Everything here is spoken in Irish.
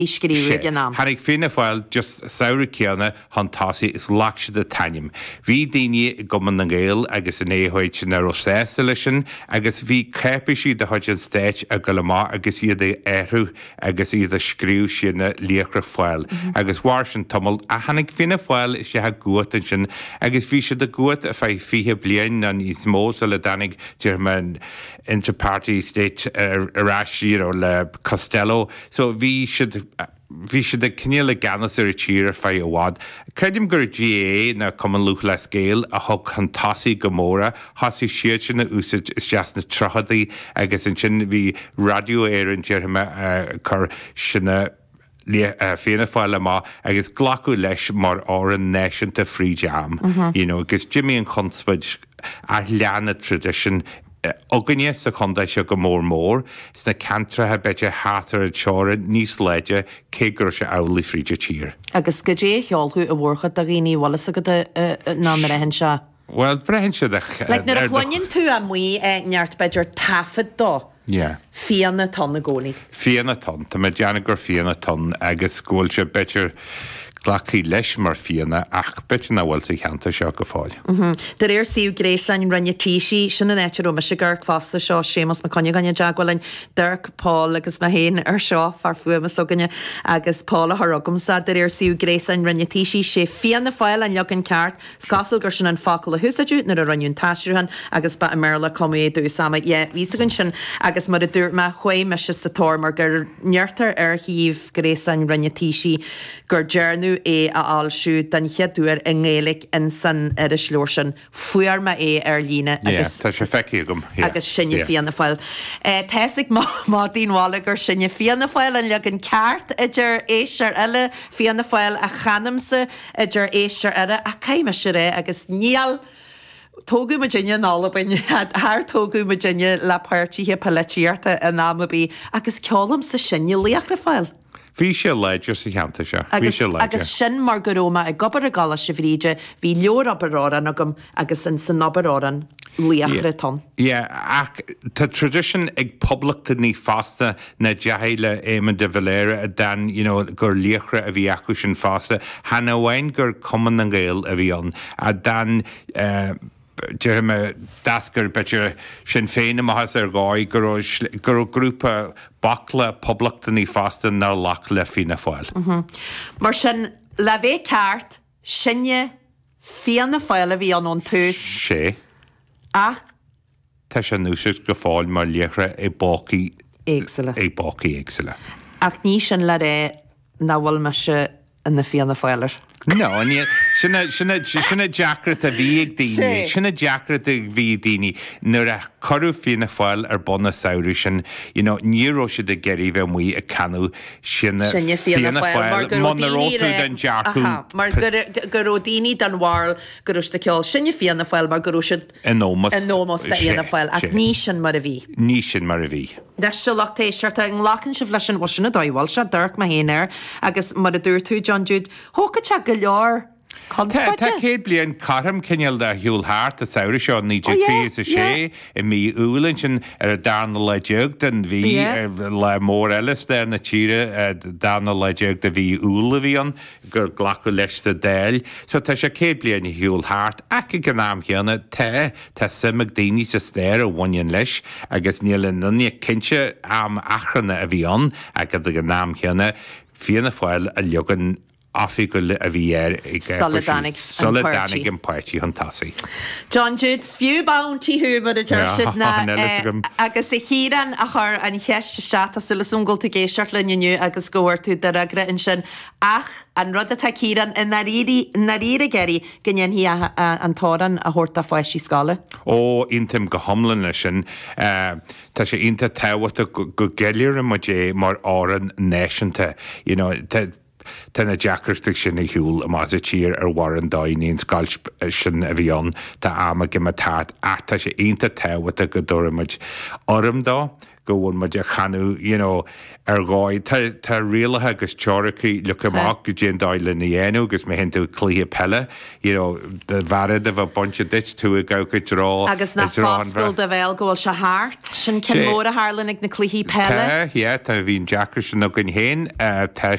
I scríú gnám. Hannig Fianna Fáil just saoire ceanna hantásaí is lacse de tanim. Bhí daoine goman na Gael agus in éhoid sin ar óséasta lei sin, agus bhí cepaisí de chuid an stéit a go le má agus iad é éhrú agus iad a scríú sin na líochra fáil. Agus bhhair sin tomult a hannig Fianna Fáil is sethe guat sin, agus bhí se de guat a fé fiche blian an is mós le danig German Inter-Party State arás le Costello. So bhí si de cnéile ganas ar a tír ar fé óhád. Credim gur GA na cuman luch les Gael a thug hantásaí gomóra, hasí siad sin na úsid is just na trochadaí agus an sin bhí radio éir an German chur sinna Fianna Fáil má agus glacu leis mar áran náisiúnta frídeam. Agus Jimmy an Conspid a leanna tradition Oganne sa chunda seo go mór, sna cantrathe beidir hátar a teora níos leide cé gur se eolaí fríide tír. Agus go dé cheolú a bhórcha a rií bhlas a go ná mar hen se. Well, brehin se Like nar a chluinn tú a muí neart beidir tafad dó. Fianna ton na gcónaí. Fianna ton, tá me deanna gur fianna ton agus scóil se beidir glachaí leis mar fianna ach beidir na bhfuil sa cheanta seo go fáil. Dar síú gréasain rinne tíisi sinna néitirú me se gur fásta seo sémas me conne ganne deagháilin Dirk Paul agus me héin ar seo far fuama soganne agus Paul a thorgamsa dar síú gréasain rinne tíisi sé Fianna Fáil an legan ceart scasal gur sin an facail a husaú nar a rinún táisiúhan agus ba a merla comé dú sama vísagann sin agus mar a dúr me chué me se sa tór mar gur neartar ar híomh gréasain rinne tíisi gur dearnú é a allsú den cheadúir in ngélik in san ar a slór fuar ma é ar lína agus tá sé feici agam agus sinne Fianna Fáil. Teigh má dínhála gur sinne Fianna Fáil an legan ceart idir éisiar eile Fianna Fáil a chanamsa idir éisiar eile a caiime se ré agus níal tógu Virginia nálabain haar tógu Virginia le páirtíthe paletíarta a námabí agus ceollam sa sinne líochra fáil. Bhí sé leidir sa cheanta seo. Agus sin mar goróma a gobar a gala se bhríide bhí leor abaráran agam agus in san abaráran líochra ton. Ach tá tradition ag publicta ní fásta na dehéile éman de Valera a dan gur líochra a bhí acu sin fásta hana bhain gur cuman an Gael a bhí an a dan Jeremy dasgur beidir sin féin amachas ar gáid gur grúpa bacla publicta ní fásta ná lach le Fianna Fáil. Mar sin le bhéh ceart sinne Fianna Fáil a bhí an tús. Sé. Ach tá sé núsid go fáil mar líochra é bácaí éagsile. Ach ní sin le ré ná bhfuil me se in na Fianna Fáilir. No, sinna deacrat a bhí ag daoine, sinna deacrat a bhí daoine nuair a chorú Fianna Fáil ar bonna saoirú sin, níró si de geirí bheith muí a canú sinna Fianna Fáil monarótú den deacú. Mar gurú daoine den bháil gurús de ceol sinne Fianna Fáil mar gurúsid Anómas de Fianna Fáil ach ní sin mar a bhí. Ní sin mar a bhí. Des se lachtéisiart an lácann se bhleis an wasna dáhhail se Dirk ma héanaar agus mar a dúir tú John Jude thócaid go leor Tá céad blion carm cinneal de Hugh Hart a saoire seo ní fi a sé I mí úlann sin ar a dána le deag den bhí le mór eiles de na tíre dána le deag de bhí úla bhí an gur glacu leis de déil. So tá sé céad blion i Hugh Hart ac go náam chéanna tá simach daoine sa stéir a bhain leis agus níl nunne cinse am achranna a bhí an agad go náam chéanna Fianna Fáil a legan Afigul a bhí Solidanig an páirtí hantásaí. John Jude, fiú bounty humor a deir na agus I híran a chur an cheis seat a sulas ungolta géisiart le nniu agus gohar tú de agra in sin ach an rud a híran in naríre geirí gannn hí an tóran a hórta fáisí scala. Ó intim go homlan lei sin tá sé inta táhata go geir a mudé mar áran náisianta. Tána deacrteach sin na hiúil a más a tír ar waran daoíon sáil sin a bhíon tá ama gimatát ach tá sé onanta táhata go dúramid orm dá go bhfuil me de chanú ar gáid tá rialathe agus teorachaí le amach go dé dáile na dhéanú agus mé hen tú clíthe pelle de bharad a bh bonte dit tú a ga go rá agus na fáscail de bhil gohfuil se háart sin cin mór a hálanig na clíhí pelle? Tá bhín Jackar sin nó gon héin tá